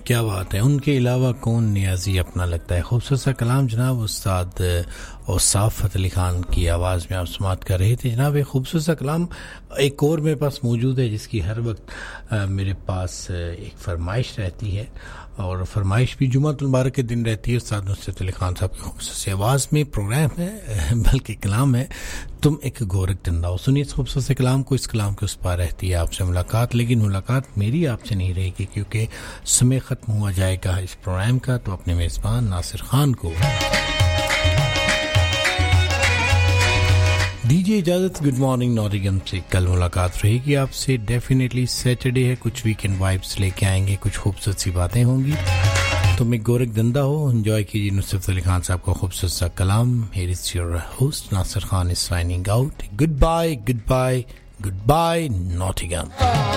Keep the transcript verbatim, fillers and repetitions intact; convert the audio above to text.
क्या बात है, उनके अलावा कौन नियाजी अपना लगता है। खूबसूरत सा कलाम जनाब उस्ताद औसाफ अली खान की आवाज़ में आप समात कर रहे थे। जनाब एक खूबसूरत सा कलाम एक और मेरे पास मौजूद है जिसकी हर वक्त आ, मेरे पास एक फरमाइश रहती है और फरमाइश भी जुम्मतुल मुबारक के दिन रहती है। उस्ताद नुसरत अली खान साहब की खूबसूरत सी आवाज़ में प्रोग्राम है, बल्कि कलाम है, तुम एक गोरख डंडा हो। सुनिए इस खूबसूरत से कलाम को। इस कलाम के उस पार रहती है आपसे मुलाकात, लेकिन मुलाकात मेरी आपसे नहीं रहेगी क्योंकि समय ख़त्म हुआ जाएगा इस प्रोग्राम का। तो अपने मेज़बान नासिर खान को दीजिए इजाज़त। गुड मॉर्निंग नॉटिंघम से कल मुलाकात रहेगी आपसे। डेफिनेटली सैटरडे है, कुछ वीकेंड वाइब्स लेके आएंगे, कुछ खूबसूरत सी बातें होंगी। तुम एक गोरख धंधा हो, एंजॉय कीजिए नुसरत अली खान साहब का खूबसूरत सा कलाम। Here is your host Nasir Khan is signing out. Good bye, good bye, good bye Nottingham.